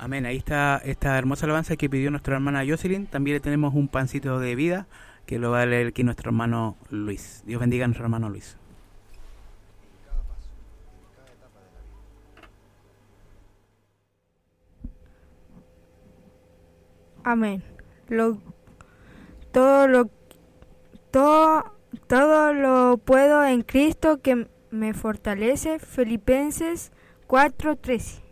Amén. Ahí está esta hermosa alabanza que pidió nuestra hermana Jocelyn. También le tenemos un pancito de vida que lo va a leer aquí nuestro hermano Luis. Dios bendiga a nuestro hermano Luis. Amén. Todo lo puedo en Cristo que me fortalece. Filipenses 4:13.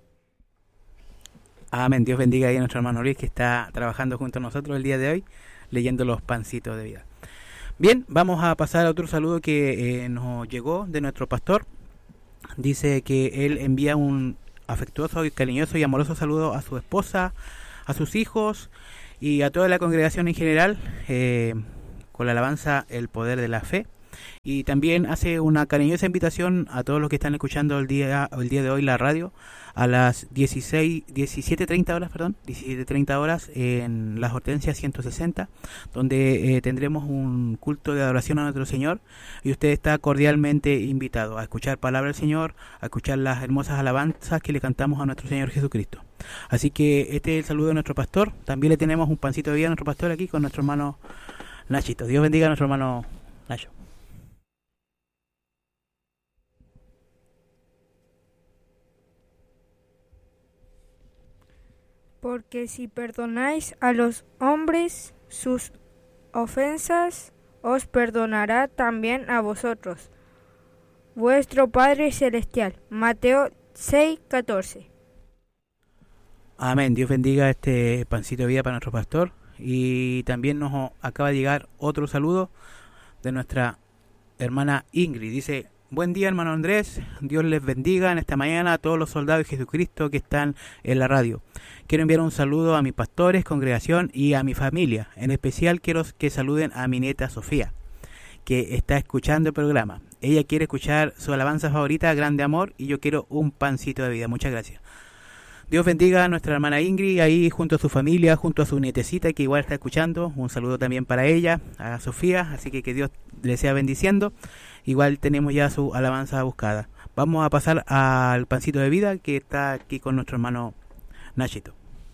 Amén. Dios bendiga a nuestro hermano Luis que está trabajando junto a nosotros el día de hoy, leyendo los pancitos de vida. Bien, vamos a pasar a otro saludo que nos llegó de nuestro pastor. Dice que él envía un afectuoso y cariñoso y amoroso saludo a su esposa, a sus hijos y a toda la congregación en general, con la alabanza El Poder de la Fe. Y también hace una cariñosa invitación a todos los que están escuchando el día de hoy la radio a las 17:30 horas en Las Hortensias 160, donde tendremos un culto de adoración a nuestro Señor, y usted está cordialmente invitado a escuchar palabra del Señor, a escuchar las hermosas alabanzas que le cantamos a nuestro Señor Jesucristo. Así que este es el saludo de nuestro pastor. También le tenemos un pancito de vida a nuestro pastor aquí con nuestro hermano Nachito. Dios bendiga a nuestro hermano Nacho. Porque si perdonáis a los hombres sus ofensas, os perdonará también a vosotros vuestro Padre Celestial. Mateo 6:14. Amén. Dios bendiga este pancito de vida para nuestro pastor. Y también nos acaba de llegar otro saludo de nuestra hermana Ingrid. Dice: buen día, hermano Andrés, Dios les bendiga en esta mañana a todos los soldados de Jesucristo que están en la radio. Quiero enviar un saludo a mis pastores, congregación y a mi familia. En especial quiero que saluden a mi nieta Sofía, que está escuchando el programa. Ella quiere escuchar su alabanza favorita, Grande Amor, y yo quiero un pancito de vida. Muchas gracias. Dios bendiga a nuestra hermana Ingrid, ahí junto a su familia, junto a su nietecita que igual está escuchando. Un saludo también para ella, a Sofía, así que Dios le sea bendiciendo. Igual tenemos ya su alabanza buscada. Vamos a pasar al pancito de vida que está aquí con nuestro hermano Nachito.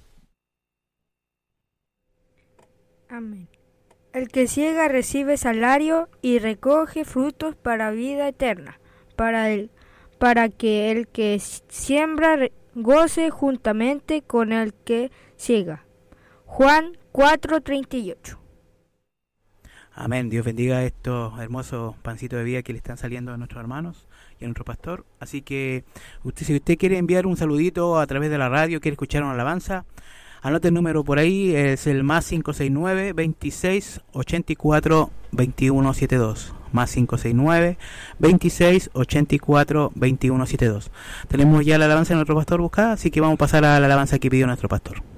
Amén. El que ciega recibe salario y recoge frutos para vida eterna, para que el que siembra goce juntamente con el que ciega. Juan 4:38. Amén. Dios bendiga estos hermosos pancitos de vida que le están saliendo a nuestros hermanos y a nuestro pastor. Así que si usted quiere enviar un saludito a través de la radio, quiere escuchar una alabanza, anote el número por ahí, es el más 569 26 84 21 72. Más 569 26 84 21 72. Tenemos ya la alabanza de nuestro pastor buscada, así que vamos a pasar a la alabanza que pidió nuestro pastor.